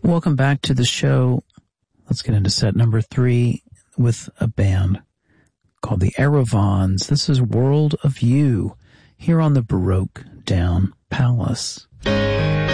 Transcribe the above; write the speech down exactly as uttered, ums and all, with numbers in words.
Welcome back to the show. Let's get into set number three with a band called the Aerovons. This is World of You here on the Baroque Down Palace.